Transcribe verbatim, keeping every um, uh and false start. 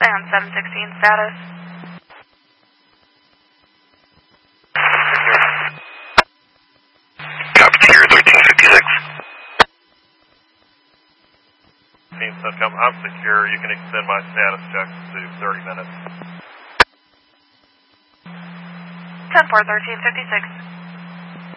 on seven sixteen status. Copy secure thirteen fifty-six. I'm secure. You can extend my status checks to thirty minutes. ten four thirteen fifty-six.